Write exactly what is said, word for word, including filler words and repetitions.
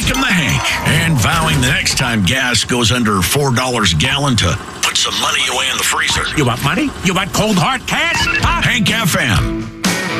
Asking the Hank, and vowing the next time gas goes under four dollars a gallon to put some money away in the freezer. You want money? You want cold hard cash? Huh? Hank F M.